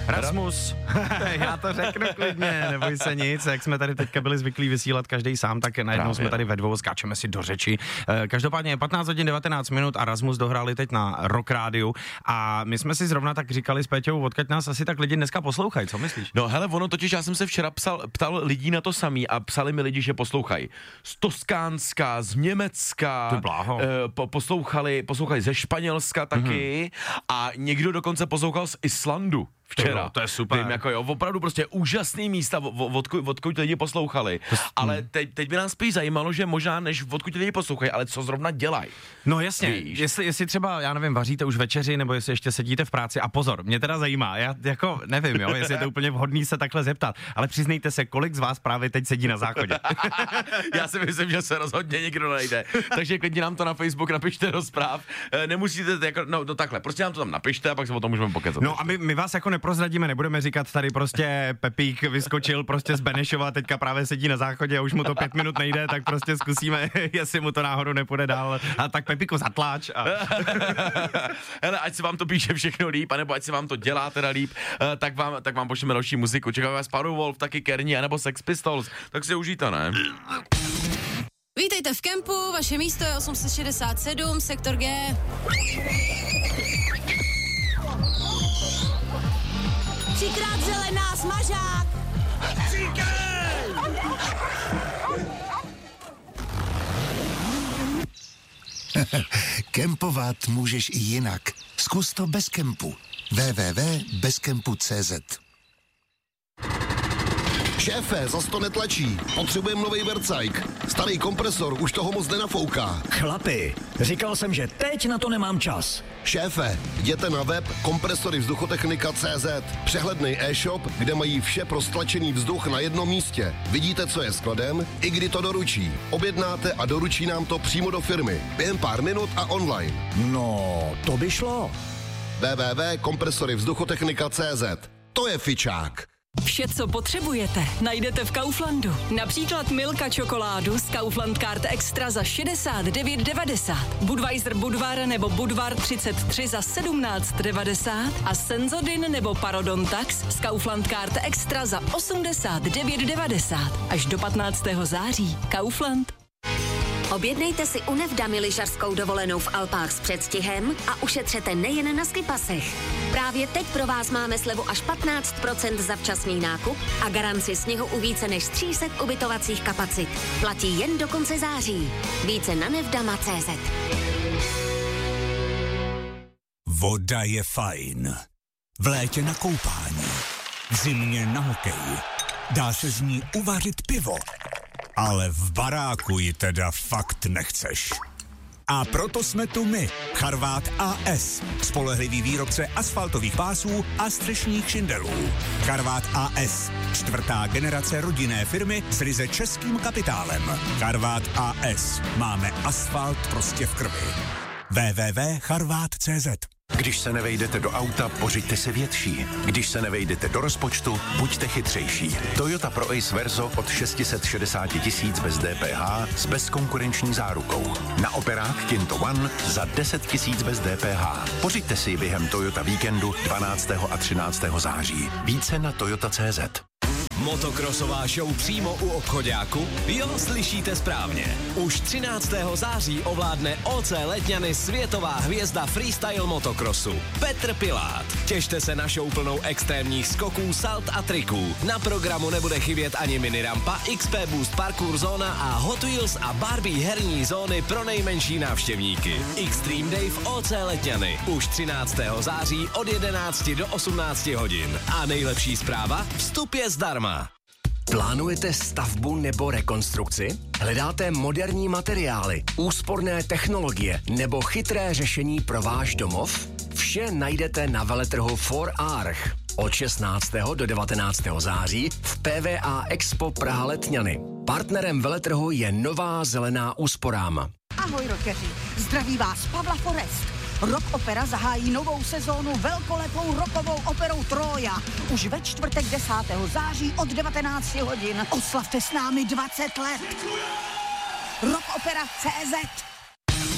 Rasmus. Já to řeknu klidně, neboj se nic, jak jsme tady teďka byli zvyklí vysílat každý sám, tak najednou jsme tady ve dvou, skáčeme si do řeči. Každopádně je 15 hodin 19 minut a Rasmus dohráli teď na Rock Rádiu a my jsme si zrovna tak říkali s Péťou, odkud nás asi tak lidi dneska poslouchají, co myslíš? No hele, ono totiž, já jsem se včera ptal lidí na to samý a psali mi lidi, že poslouchají z Toskánska, z Německa, poslouchali ze Španělska taky a někdo dokonce poslouchal z Islandu včera. To je super. Vím, jako opravdu prostě úžasný místa, odkud lidi poslouchali. Ale teď by nás spíš zajímalo, že možná než odkud lidi poslouchají, ale co zrovna dělají. No jasně, jestli třeba, já nevím, vaříte už večeři, nebo jestli ještě sedíte v práci. A pozor, mě teda zajímá, já jako nevím, jo, jestli je to úplně vhodný se takhle zeptat, ale přiznejte se, kolik z vás právě teď sedí na záchodě. Já si myslím, že se rozhodně nikdo najde. Takže klidně nám to na Facebook napište do zpráv. Nemusíte jako, no takhle, prostě nám to tam napište a pak se o tom můžeme pokecat. No a my vás jako neprozradíme, nebudeme říkat tady prostě Pepík vyskočil prostě z Benešova, teďka právě sedí na záchodě a už mu to 5 minut nejde, tak prostě zkusíme, jestli mu to náhodou nepůjde dál. A tak Pepíku zatláč. Hele, ať se vám to píše všechno líp, anebo ať se vám to dělá teda líp, tak vám pošleme další muziku. Čekáme vás Powerwolf, taky Kerni, anebo Sex Pistols. Tak si užijte, ne? Vítejte v kempu, vaše místo je 867, sektor G. Třikrát zelená, smažák! Kempovat můžeš i jinak. Zkus to bez kempu. www.bezkempu.cz. Šéfe, zas to netlačí. Potřebujeme nový vercajk. Starý kompresor už toho moc nenafouká. Chlapi, říkal jsem, že teď na to nemám čas. Šéfe, jděte na web kompresoryvzduchotechnika.cz. Přehledný e-shop, kde mají vše pro stlačený vzduch na jednom místě. Vidíte, co je skladem, i kdy to doručí. Objednáte a doručí nám to přímo do firmy. Během pár minut a online. No, to by šlo. www.kompresoryvzduchotechnika.cz. To je fičák. Vše, co potřebujete, najdete v Kauflandu. Například Milka čokoládu z Kaufland Card Extra za 69,90. Budweiser Budvar nebo Budvar 33 za 17,90. A Senzodin nebo Parodontax z Kaufland Card Extra za 89,90. Až do 15. září. Kaufland. Objednejte si u Nevdamy lyžařskou dovolenou v Alpách s předstihem a ušetřete nejen na skipasech. Právě teď pro vás máme slevu až 15% za včasný nákup a garanci sněhu u více než 300 ubytovacích kapacit. Platí jen do konce září. Více na nevdama.cz. Voda je fajn. V létě na koupání. V zimě na hokej. Dá se z ní uvařit pivo. Ale v baráku ji teda fakt nechceš. A proto jsme tu my, Charvát AS, spolehlivý výrobce asfaltových pásů a střešních šindelů. Charvát AS, 4. generace rodinné firmy s ryze českým kapitálem. Charvát AS, máme asfalt prostě v krvi. www.charvat.cz. Když se nevejdete do auta, pořiďte si větší. Když se nevejdete do rozpočtu, buďte chytřejší. Toyota Pro Ace Verso od 660 000 bez DPH s bezkonkurenční zárukou. Na operák Kinto One za 10 000 bez DPH. Pořiďte si během Toyota víkendu 12. a 13. září. Více na toyota.cz. Motokrosová show přímo u obchoďáku? Jo, slyšíte správně. Už 13. září ovládne OC Letňany světová hvězda freestyle motokrosu Petr Pilát. Těšte se na show plnou extrémních skoků, salt a triků. Na programu nebude chybět ani minirampa, XP Boost parkour zóna a Hot Wheels a Barbie herní zóny pro nejmenší návštěvníky. Extreme Day v OC Letňany. Už 13. září od 11 do 18 hodin. A nejlepší zpráva? Vstup je zdarma. Plánujete stavbu nebo rekonstrukci? Hledáte moderní materiály, úsporné technologie nebo chytré řešení pro váš domov? Vše najdete na veletrhu 4Arch od 16. do 19. září v PVA Expo Praha Letňany. Partnerem veletrhu je Nová zelená úsporám. Ahoj rockeři, zdraví vás Pavla Forest. Rock Opera zahájí novou sezónu velkolepou rockovou operou Trója. Už ve čtvrtek 10. září od 19 hodin. Oslavte s námi 20 let. Rockopera.cz